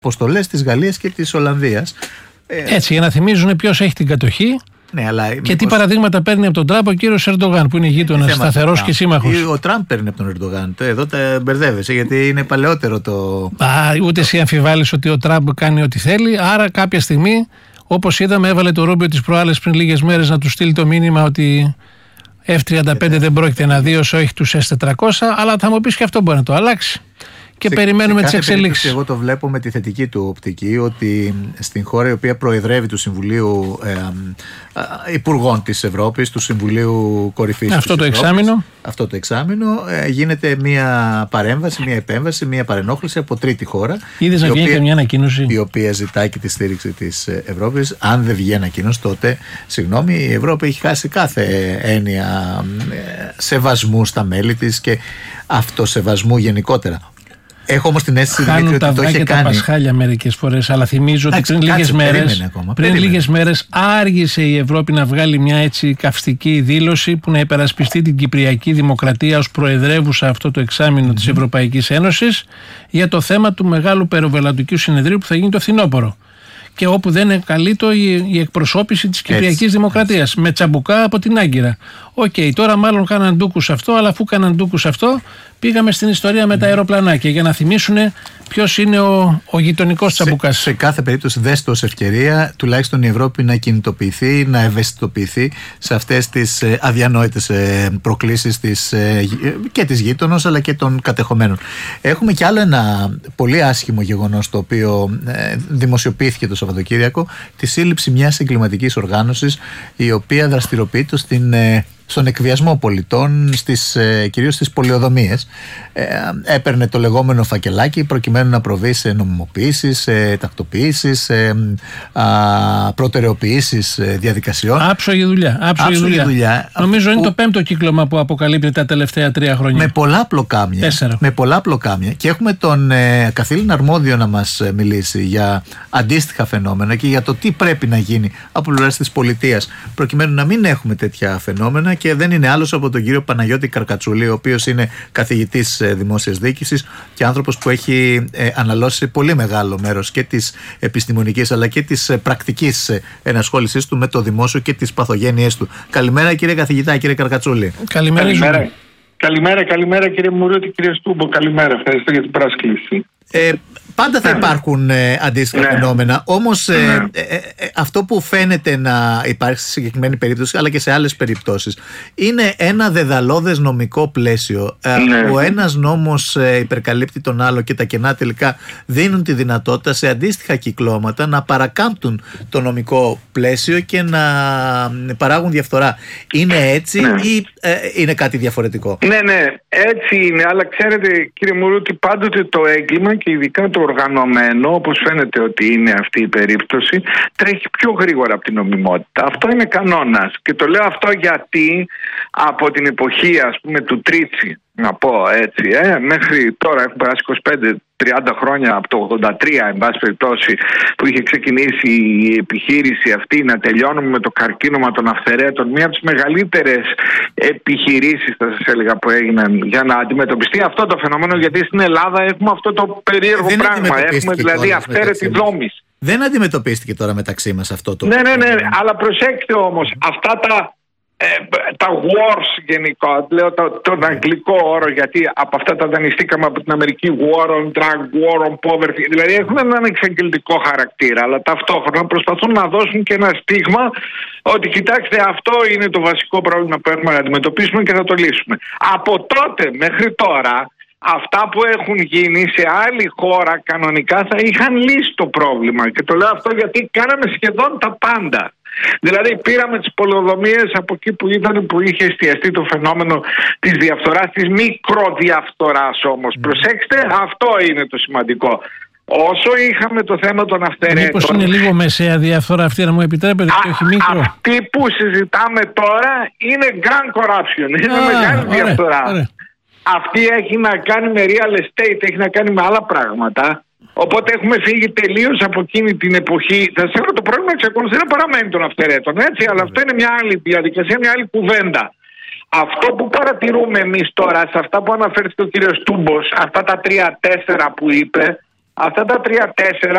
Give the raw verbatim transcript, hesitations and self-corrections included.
αποστολές της Γαλλίας και της Ολλανδίας. Έτσι, για να θυμίζουν ποιος έχει την κατοχή. Ναι, αλλά και μήπως... τι παραδείγματα παίρνει από τον Τραμπ ο κύριος Ερντογάν, που είναι γείτονας, σταθερός και σύμμαχος. Ο Τραμπ παίρνει από τον Ερντογάν. Εδώ τα μπερδεύεσαι, γιατί είναι παλαιότερο το. Α, ούτε εσύ αμφιβάλλεις ότι ο Τραμπ κάνει ό,τι θέλει. Άρα κάποια στιγμή, όπως είδαμε, έβαλε το Ρούμπιο τις προάλλες πριν λίγες μέρες να του στείλει το μήνυμα ότι εφ τριάντα πέντε δεν πρόκειται να δει όσο έχει τους ες τετρακόσια. Αλλά θα μου πεις και αυτό μπορεί να το αλλάξει. Και σε, περιμένουμε τις εξελίξεις. Εγώ το βλέπω με τη θετική του οπτική, ότι στην χώρα η οποία προεδρεύει του Συμβουλίου ε, ε, Υπουργών της Ευρώπης, του Συμβουλίου Κορυφής αυτό της το Ευρώπης, εξάμηνο, αυτό το εξάμηνο ε, γίνεται μια παρέμβαση, μια επέμβαση, μια παρενόχληση από τρίτη χώρα. Είδες να βγαίνει και μια ανακοίνωση, η οποία ζητάει και τη στήριξη της Ευρώπης. Αν δεν βγει ανακοίνωση, τότε συγγνώμη, η Ευρώπη έχει χάσει κάθε έννοια ε, σεβασμού στα μέλη της και αυτοσεβασμού γενικότερα. Έχω όμως την αίσθηση Χάνουν ότι το είχε και κάνει. Τα πασχάλια μερικές φορές, αλλά θυμίζω ότι πριν κάτσε, λίγες μέρες, ακόμα, πριν λίγες μέρες άργησε η Ευρώπη να βγάλει μια έτσι καυστική δήλωση που να υπερασπιστεί την Κυπριακή Δημοκρατία ως προεδρεύουσα αυτό το εξάμηνο mm-hmm. της Ευρωπαϊκής Ένωσης για το θέμα του μεγάλου Περοβελατικού Συνεδρίου που θα γίνει το φθινόπωρο. Και όπου δεν είναι καλύπτω η, η εκπροσώπηση της Κυπριακής έτσι, Δημοκρατίας έτσι. Με τσαμπουκά από την Άγκυρα. Οκ, okay, τώρα μάλλον κάναν ντούκους αυτό, αλλά αφού κάναν ντούκους αυτό, πήγαμε στην ιστορία με τα αεροπλανάκια για να θυμίσουν ποιος είναι ο, ο γειτονικός τσαμπουκάς. Σε, σε κάθε περίπτωση, δέστε ως ευκαιρία, τουλάχιστον η Ευρώπη να κινητοποιηθεί, να ευαισθητοποιηθεί σε αυτές τις ε, αδιανόητες ε, προκλήσεις της, ε, και της γείτονος αλλά και των κατεχομένων. Έχουμε κι άλλο ένα πολύ άσχημο γεγονός το οποίο ε, δημοσιοποιήθηκε το Σαββατοκύριακο, τη σύλληψη μιας εγκληματικής οργάνωσης η οποία δραστηριοποιείται στην ε, στον εκβιασμό πολιτών, στις, ε, κυρίως στις πολεοδομίες. Ε, έπαιρνε το λεγόμενο φακελάκι προκειμένου να προβεί σε νομιμοποιήσεις, σε τακτοποιήσεις, σε προτεραιοποιήσεις διαδικασιών. Άψογη δουλειά. Άψογη δουλειά. δουλειά. Νομίζω που... είναι το πέμπτο κύκλωμα που αποκαλύπτει τα τελευταία τρία χρόνια. Με πολλά πλοκάμια. Τέσσερα. Με πολλά πλοκάμια. Και έχουμε τον ε, καθήλυνα αρμόδιο να μας μιλήσει για αντίστοιχα φαινόμενα και για το τι πρέπει να γίνει από πλευράς της πολιτείας προκειμένου να μην έχουμε τέτοια φαινόμενα. Και δεν είναι άλλος από τον κύριο Παναγιώτη Καρκατσούλη, ο οποίος είναι καθηγητής δημόσιας διοίκησης και άνθρωπος που έχει ε, αναλώσει πολύ μεγάλο μέρος και της επιστημονικής αλλά και της ε, πρακτικής ενασχόλησής του με το δημόσιο και τις παθογένειές του. Καλημέρα κύριε καθηγητά, κύριε Καρκατσούλη. Καλημέρα. Καλημέρα, καλημέρα, καλημέρα κύριε Μουρούτη, κύριε Στούμπο. Καλημέρα, ευχαριστώ για την πρόσκληση. Ε, πάντα θα υπάρχουν ε, αντίστοιχα ναι. φαινόμενα. Όμως ε, ναι. ε, ε, ε, αυτό που φαίνεται να υπάρχει στη συγκεκριμένη περίπτωση αλλά και σε άλλες περιπτώσεις είναι ένα δεδαλώδες νομικό πλαίσιο. Ε, ναι. Ο ένας νόμος ε, υπερκαλύπτει τον άλλο και τα κενά τελικά δίνουν τη δυνατότητα σε αντίστοιχα κυκλώματα να παρακάμπτουν το νομικό πλαίσιο και να παράγουν διαφθορά. Είναι έτσι ναι. ή ε, είναι κάτι διαφορετικό? Ναι, ναι, έτσι είναι. Αλλά ξέρετε κύριε Μουρούτη, πάντοτε το έγκλημα και ειδικά το οργανωμένο, όπως φαίνεται ότι είναι αυτή η περίπτωση, τρέχει πιο γρήγορα από την νομιμότητα. Αυτό είναι κανόνας. Και το λέω αυτό γιατί από την εποχή, ας πούμε, του Τρίτσι, να πω έτσι, ε, μέχρι τώρα έχουν περάσει είκοσι πέντε τριάντα χρόνια από το ογδόντα τρία, εν πάση περιπτώσει, που είχε ξεκινήσει η επιχείρηση αυτή να τελειώνουμε με το καρκίνωμα των αυθαιρέτων, μία από τις μεγαλύτερες επιχειρήσεις, θα σας έλεγα, που έγιναν για να αντιμετωπιστεί αυτό το φαινόμενο, γιατί στην Ελλάδα έχουμε αυτό το περίεργο δεν πράγμα. Έχουμε δηλαδή αυθαίρετη δόμηση. Δεν αντιμετωπίστηκε τώρα μεταξύ μας αυτό το. Ναι, ναι, ναι, αλλά προσέξτε όμως, αυτά τα. Ε, τα wars γενικά, λέω το, τον αγγλικό όρο, γιατί από αυτά τα δανειστήκαμε από την Αμερική, war on drug, war on poverty, δηλαδή έχουν έναν εξαγγελτικό χαρακτήρα, αλλά ταυτόχρονα προσπαθούν να δώσουν και ένα στίγμα ότι κοιτάξτε, αυτό είναι το βασικό πρόβλημα που έχουμε να αντιμετωπίσουμε και θα το λύσουμε. Από τότε μέχρι τώρα αυτά που έχουν γίνει σε άλλη χώρα κανονικά θα είχαν λύσει το πρόβλημα, και το λέω αυτό γιατί κάναμε σχεδόν τα πάντα. Δηλαδή πήραμε τις πολεοδομίες από εκεί που ήταν, που είχε εστιαστεί το φαινόμενο της διαφθοράς, της μικροδιαφθοράς όμως. Mm. Προσέξτε, αυτό είναι το σημαντικό. Όσο είχαμε το θέμα των αυθαιρέτων... Μήπως είναι λίγο μεσαία διαφθορά αυτή, να μου επιτρέπετε, και όχι μικρό? Αυτή που συζητάμε τώρα είναι grand corruption, είναι ah, μεγάλη ωραία, διαφθορά. Ωραία. Αυτή έχει να κάνει με real estate, έχει να κάνει με άλλα πράγματα. Οπότε έχουμε φύγει τελείως από εκείνη την εποχή. Θα σας έλεγα, το πρόβλημα εξακολουθεί να παραμένει των αυθαιρέτων, έτσι, αλλά αυτό είναι μια άλλη διαδικασία, μια άλλη κουβέντα. Αυτό που παρατηρούμε εμείς τώρα, σε αυτά που αναφέρθηκε ο κύριος Τούμπος, αυτά τα τρία-τέσσερα που είπε, Αυτά τα τρία-τέσσερα